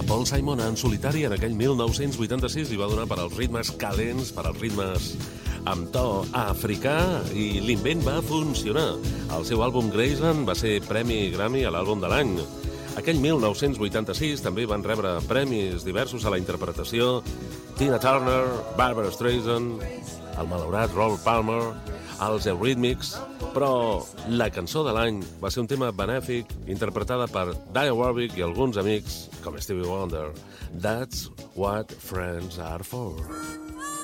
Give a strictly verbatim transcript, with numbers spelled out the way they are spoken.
Paul Simon en solitari en aquell mil nou-cents vuitanta-sis i va donar per als ritmes calents, per als ritmes amb to africà, i l'invent va funcionar. El seu àlbum Graceland va ser premi Grammy a l'àlbum de l'any. Aquell mil nou-cents vuitanta-sis també van rebre premis diversos a la interpretació Tina Turner, Barbra Streisand, el malaurat Rolf Palmer, els Eurythmics, però la cançó de l'any va ser un tema benèfic interpretada per Dionne Warwick i alguns amics com Stevie Wonder. That's what friends are for.